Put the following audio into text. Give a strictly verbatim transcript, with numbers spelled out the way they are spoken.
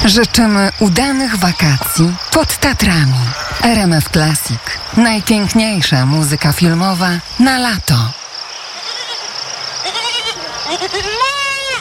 Życzymy udanych wakacji pod Tatrami. R M F Classic. Najpiękniejsza muzyka filmowa na lato.